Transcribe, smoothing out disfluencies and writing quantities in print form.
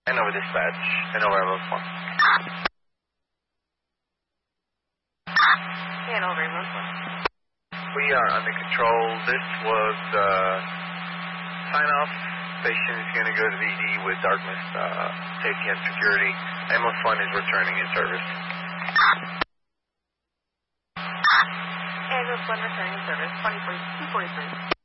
Hanover Dispatch, Hanover Ambulance 1. Hanover Ambulance 1. We are under control. This was sign off. Patient is going to go to VD with Dartmouth Safety and Security. Ambulance 1 is returning in service. Ambulance 1 returning in service, 243.